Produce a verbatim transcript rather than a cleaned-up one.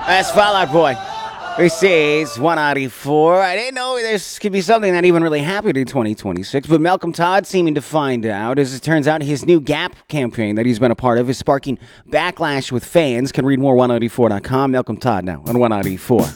That's Fall Out Boy. This is one ninety-four. I didn't know this could be something that even really happened in twenty twenty-six, but Malcolm Todd seeming to find out. As it turns out, his new Gap campaign that he's been a part of is sparking backlash with fans. Can read more one ninety-four dot com. Malcolm Todd now on one ninety-four.